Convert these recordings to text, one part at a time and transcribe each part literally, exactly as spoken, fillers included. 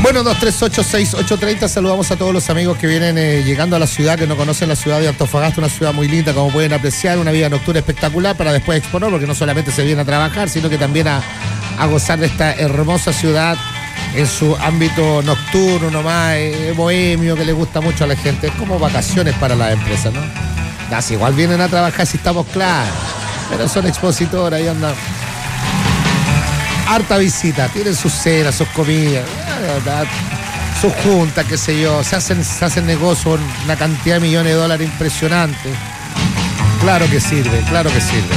Bueno, dos tres ocho seis ocho tres cero, saludamos a todos los amigos que vienen eh, llegando a la ciudad, que no conocen la ciudad de Antofagasta, una ciudad muy linda, como pueden apreciar, una vida nocturna espectacular para después exponer, porque no solamente se viene a trabajar, sino que también a, a gozar de esta hermosa ciudad en su ámbito nocturno, nomás, eh, bohemio, que le gusta mucho a la gente. Es como vacaciones para las empresas, ¿no? Las igual vienen a trabajar si estamos claros, pero son expositoras y andan. Harta visita, tienen sus cenas, sus comidas, sus juntas, qué sé yo, se hacen, se hacen negocios, una cantidad de millones de dólares impresionante. Claro que sirve, claro que sirve.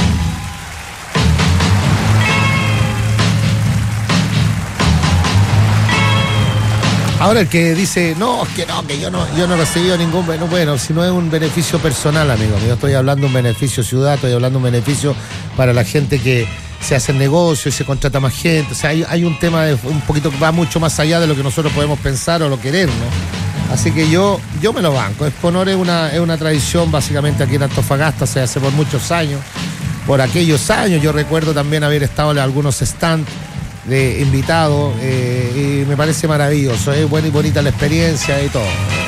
Ahora el que dice, no, es que no, que yo no, yo no he recibido ningún, bueno, bueno, si no es un beneficio personal, amigo mío, estoy hablando de un beneficio ciudad, estoy hablando de un beneficio para la gente que se hace negocio y se contrata más gente. O sea, hay, hay un tema de un poquito que va mucho más allá de lo que nosotros podemos pensar o lo querer, ¿no? Así que yo, yo me lo banco. Exponor es una, es una tradición básicamente aquí en Antofagasta, se hace por muchos años. Por aquellos años, yo recuerdo también haber estado en algunos stands de invitados, eh, y me parece maravilloso, es buena y bonita la experiencia y todo.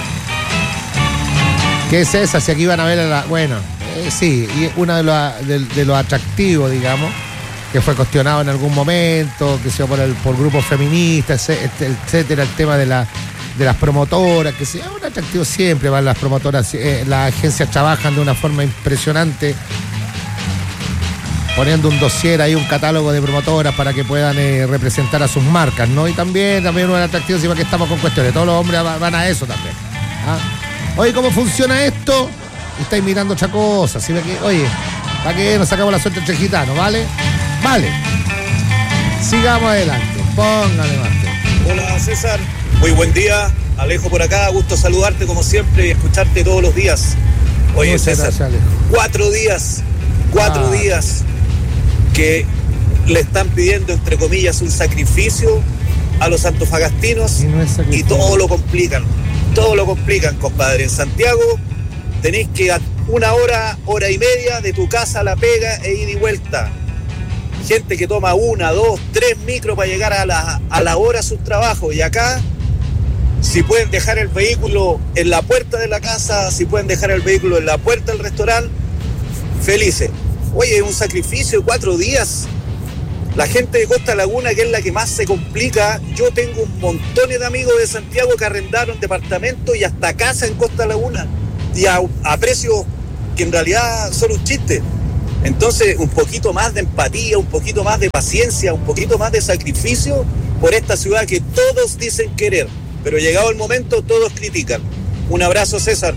¿Qué es esa? Si aquí van a ver a la... Bueno, eh, sí, y una de los de, de lo atractivos, digamos, que fue cuestionado en algún momento, que sea por el por grupos feministas, etcétera, el tema de la de las promotoras, que sea un atractivo siempre, van las promotoras, eh, las agencias trabajan de una forma impresionante, poniendo un dossier ahí, un catálogo de promotoras para que puedan eh, representar a sus marcas, ¿no? Y también, también un atractivo, encima que estamos con cuestiones, todos los hombres van a eso también. ¿Ah? Oye, ¿cómo funciona esto? Y estáis mirando otra cosa, ¿sí? Oye, para que nos sacamos la suerte entre gitanos, ¿vale? Vale, sigamos adelante, póngale más. Hola César, muy buen día, Alejo por acá, gusto saludarte como siempre y escucharte todos los días. Oye César, gracias, cuatro días, cuatro ah. días que le están pidiendo entre comillas un sacrificio a los antofagastinos y, no es y todo lo complican, todo lo complican, compadre. En Santiago tenéis que una hora, hora y media de tu casa a la pega e ida y vuelta. Gente que toma una, dos, tres micros para llegar a la, a la hora a sus trabajos. Y acá, si pueden dejar el vehículo en la puerta de la casa, si pueden dejar el vehículo en la puerta del restaurante, felices. Oye, un sacrificio de cuatro días. La gente de Costa Laguna, que es la que más se complica, yo tengo un montón de amigos de Santiago que arrendaron departamentos y hasta casa en Costa Laguna. Y a, a precios que en realidad son un chiste. Entonces, un poquito más de empatía, un poquito más de paciencia, un poquito más de sacrificio por esta ciudad que todos dicen querer, pero llegado el momento todos critican. Un abrazo, César.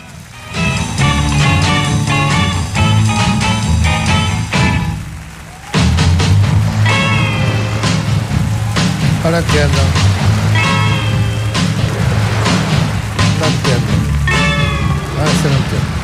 Ahora entiendo. No entiendo. Ahora se lo entiendo.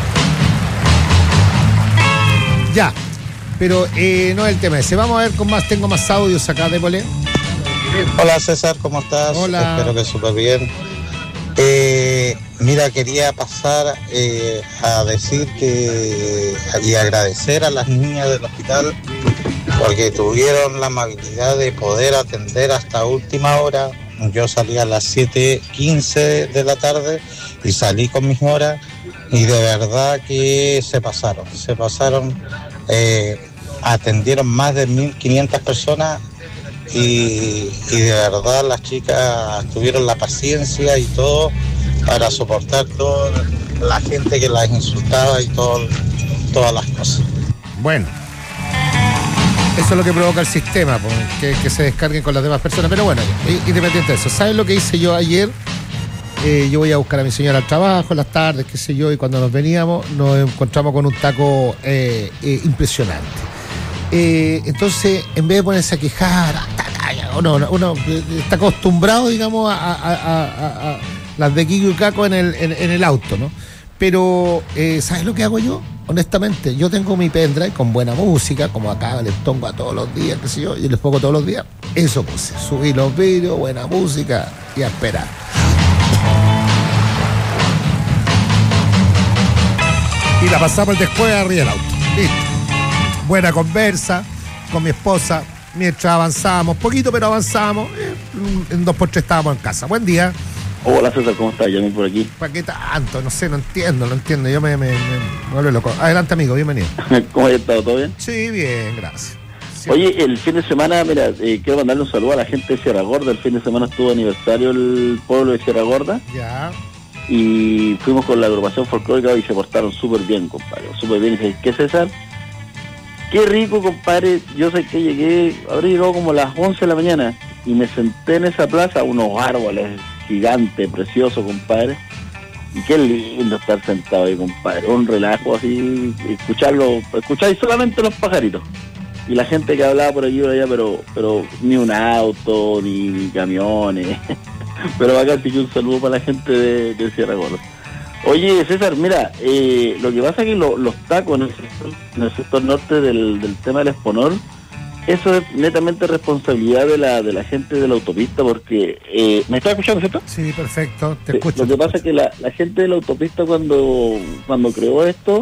Ya, pero eh, no es el tema ese. Vamos a ver con más, tengo más audios acá, Dépole. Hola César, ¿cómo estás? Hola. Espero que súper bien. Eh, mira, quería pasar eh, a decir que y agradecer a las niñas del hospital porque tuvieron la amabilidad de poder atender hasta última hora. Yo salí a las siete quince de la tarde y salí con mis horas y de verdad que se pasaron, se pasaron, eh, atendieron más de mil quinientas personas y, y de verdad las chicas tuvieron la paciencia y todo para soportar toda la gente que las insultaba y todo, todas las cosas. Bueno, eso es lo que provoca el sistema, pues, que, que se descarguen con las demás personas. Pero bueno, independiente de eso, ¿sabes lo que hice yo ayer? Eh, yo voy a buscar a mi señora al trabajo en las tardes, qué sé yo, y cuando nos veníamos nos encontramos con un taco eh, eh, impresionante. Eh, entonces, en vez de ponerse a quejar, uno, uno está acostumbrado, digamos, a, a, a, a, a las de Kiko y Caco en el, en, en el auto, ¿no? Pero, eh, ¿sabes lo que hago yo? Honestamente, yo tengo mi pendrive con buena música, como acá les pongo a todos los días, qué sé yo, y les pongo todos los días. Eso puse, subí los vídeos, buena música y a esperar. Y la pasamos después arriba del auto. Listo. Buena conversa con mi esposa, mientras avanzábamos, poquito pero avanzábamos, eh, en dos por tres estábamos en casa. Buen día. Hola César, ¿cómo estás? Llamé por aquí. ¿Para qué tanto? No sé, no entiendo, no entiendo. Yo me, me, me, me vuelvo loco. Adelante, amigo, bienvenido. ¿Cómo has estado? ¿Todo bien? Sí, bien, gracias. Sí. Oye, el fin de semana, mira, eh, quiero mandarle un saludo a la gente de Sierra Gorda. El fin de semana estuvo aniversario el pueblo de Sierra Gorda. Ya. Y fuimos con la agrupación folclórica y se portaron súper bien, compadre. Súper bien. Y dije, ¿qué César? Qué rico, compadre. Yo sé que llegué, habré llegado como a las once de la mañana y me senté en esa plaza, unos árboles gigantes, preciosos, compadre. Y qué lindo estar sentado ahí, compadre. Un relajo así, escucharlo, escuchar solamente los pajaritos. Y la gente que hablaba por aquí y por allá, pero pero ni un auto, ni, ni camiones. Pero acá sí que un saludo para la gente de, de Sierra Gorda. Oye, César, mira, eh, lo que pasa es que lo, los tacos en el sector, en el sector norte del, del tema del Exponor, eso es netamente responsabilidad de la de la gente de la autopista, porque... Eh, ¿me estás escuchando, cierto? Sí, perfecto, te sí, escucho. Lo que pasa es que la, la gente de la autopista cuando, cuando creó esto,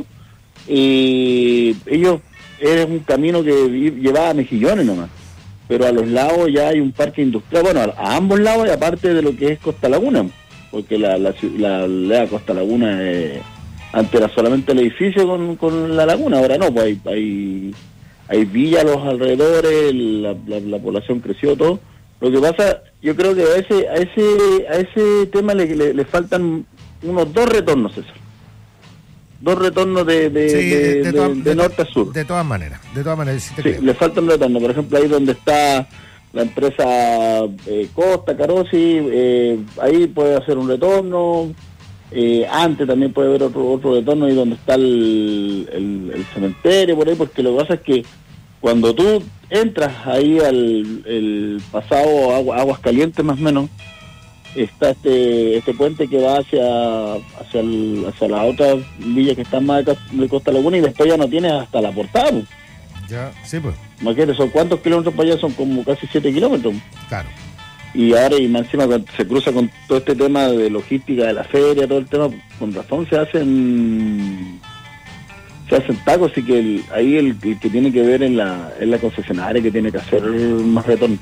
eh, ellos... era un camino que llevaba mejillones nomás, pero a los lados ya hay un parque industrial, bueno, a, a ambos lados, y aparte de lo que es Costa Laguna, porque la la, la, la Costa Laguna eh, antes era solamente el edificio con, con la laguna, ahora no, pues hay hay, hay villas a los alrededores, la, la, la población creció, todo. Lo que pasa, yo creo que a ese a ese a ese tema le, le, le faltan unos dos retornos, César. Dos retornos de, de, sí, de, de, de, toda, de, de norte a sur. De todas maneras, de todas maneras. Sí, te sí, creo. Le falta un retorno. Por ejemplo, ahí donde está la empresa eh, Costa, Carosi, eh, ahí puede hacer un retorno. Eh, antes también puede haber otro otro retorno ahí donde está el, el, el cementerio, por ahí, porque lo que pasa es que cuando tú entras ahí al el pasado agua, Aguas Calientes más o menos, está este este puente que va hacia hacia, el, hacia las otras villas que están más de, de Costa Laguna, y después ya no tienes hasta la Portada, pues. Ya, sí, pues. Imagínate, son cuántos kilómetros para allá, son como casi siete kilómetros. Claro. Y ahora, y más encima se cruza con todo este tema de logística de la feria, todo el tema, con razón se hacen se hacen tacos, y que el, ahí el, el que tiene que ver en la, en la concesionaria, que tiene que hacer más retorno.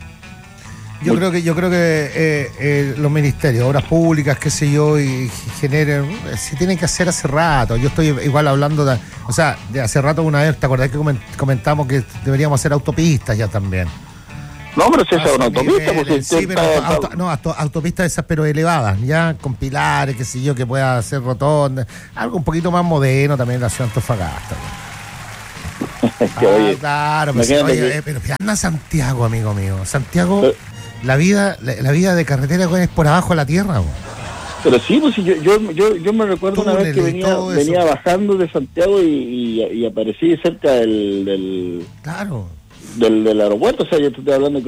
Yo creo que yo creo que eh, eh, los ministerios, obras públicas, qué sé yo, y generen, se tienen que hacer hace rato. Yo estoy igual hablando de, o sea, de hace rato una vez, ¿te acordás que comentamos que deberíamos hacer autopistas ya también? No, pero si esa es una autopista, pues sí, pero auto, auto, no, auto, autopistas esas pero elevadas, ya con pilares, qué sé yo, que pueda hacer rotondas, algo un poquito más moderno también en la ciudad de Antofagasta. que, ah, oye, claro, pues, oye, que... eh, pero anda Santiago, amigo mío. Santiago, pero, la vida la, la vida de carretera es por abajo de la tierra. Bro. Pero sí, pues yo yo yo, yo me recuerdo Túnel, una vez que venía venía bajando de Santiago y, y, y aparecí cerca del, del claro del, del aeropuerto, o sea, yo estoy hablando